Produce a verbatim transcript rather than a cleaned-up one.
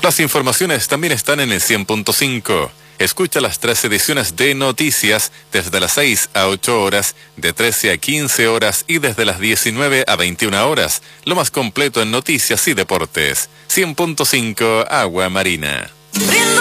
Las informaciones también están en el cien punto cinco. Escucha las tres ediciones de Noticias desde las seis a ocho horas, de trece a quince horas y desde las diecinueve a veintiuna horas. Lo más completo en noticias y deportes. cien punto cinco Agua Marina.